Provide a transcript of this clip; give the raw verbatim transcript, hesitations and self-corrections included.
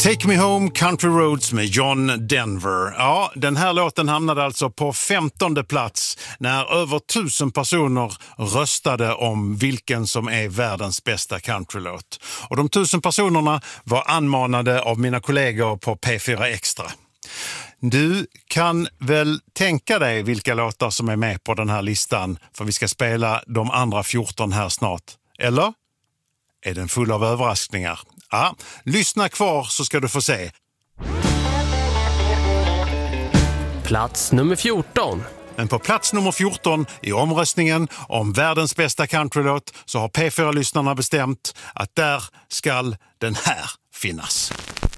Take Me Home Country Roads med John Denver. Ja, den här låten hamnade alltså på femtonde plats när över tusen personer röstade om vilken som är världens bästa countrylåt. Och de tusen personerna var anmanade av mina kollegor på P fyra Extra. Du kan väl tänka dig vilka låtar som är med på den här listan, för vi ska spela de andra fjorton här snart. Eller? Är den full av överraskningar? Ja, lyssna kvar så ska du få se. Plats nummer fjorton. Men på plats nummer fjorton i omröstningen om världens bästa countrylåt så har P fyra-lyssnarna bestämt att där ska den här finnas.